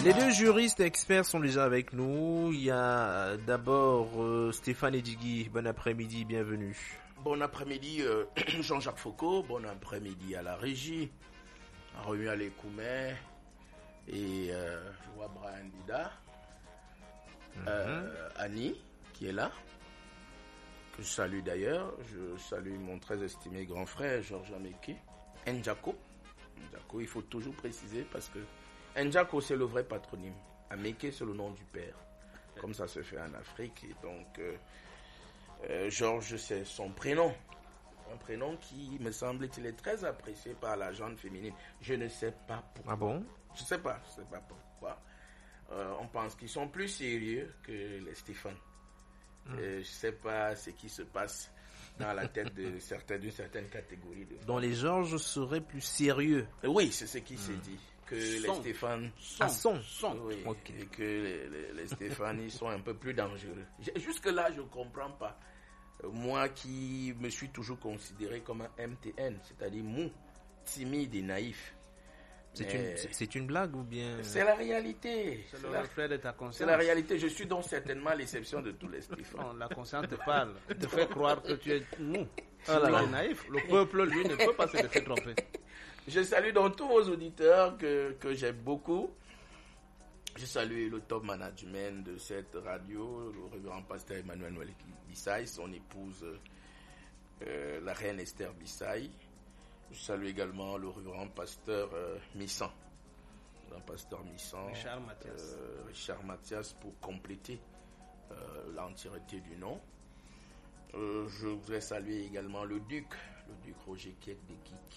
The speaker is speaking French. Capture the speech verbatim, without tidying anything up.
Les deux juristes experts sont déjà avec nous. Il y a d'abord euh, Stéphane Edigui. Bon après-midi, bienvenue. Bon après-midi euh, Jean-Jacques Foucault, bon après-midi à la régie, à Romuald Lécoumé et euh, je vois Brian Dida, euh, mm-hmm. Annie qui est là, que je salue d'ailleurs, je salue mon très estimé grand frère Georges Ameke, Njako. Njako, il faut toujours préciser parce que Njako c'est le vrai patronyme, Ameke c'est le nom du père, comme ça se fait en Afrique et donc... Euh, Euh, Georges, c'est son prénom. Un prénom qui, me semble-t-il, est très apprécié par la gente féminine. Je ne sais pas pourquoi. Ah bon? Je ne sais pas, je sais pas pourquoi. Euh, on pense qu'ils sont plus sérieux que les Stéphane. Mm. Euh, je ne sais pas ce qui se passe dans la tête de certains, d'une certaine catégorie. De... Dont les Georges seraient plus sérieux. Euh, oui, c'est ce qui mm. s'est dit. Que son. les Stéphane ah, sont, sont. Oui, okay. Et que les, les, les Stéphane ils sont un peu plus dangereux. Jusque-là, je ne comprends pas. Moi qui me suis toujours considéré comme un M T N, c'est-à-dire mou, timide et naïf. C'est une, c'est, c'est une blague ou bien... C'est la réalité. C'est, c'est le reflet de ta conscience. C'est la réalité. Je suis donc certainement l'exception de tous les Stéphane. Non, la conscience te parle. Te fait croire que tu es mou. Ah là là. Tu es naïf. Le peuple, lui, ne peut pas se laisser tromper. Je salue donc tous vos auditeurs que, que j'aime beaucoup. Je salue le top management de cette radio, le révérend pasteur Emmanuel Noël Bissaï, son épouse, euh, la reine Esther Bissaï. Je salue également le révérend pasteur euh, Missan, le pasteur Missan, Richard Mathias. Euh, Richard Mathias pour compléter euh, l'entièreté du nom. Euh, je voudrais saluer également le duc, le duc Roger Kiek de Kiki.